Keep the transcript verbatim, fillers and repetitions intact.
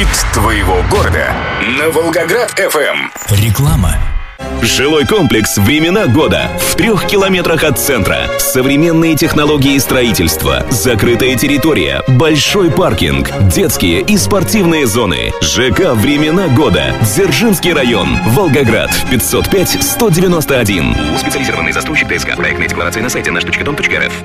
Хит твоего города на Волгоград-эф эм. Реклама. Жилой комплекс «Времена года» в трех километрах от центра. Современные технологии строительства, закрытая территория, большой паркинг, детские и спортивные зоны. ЖК «Времена года», Дзержинский район, Волгоград, пятьсот пять сто девяносто один. Специализированный застройщик ТСК. Проектная декларация на сайте наш точка дом точка эр эф.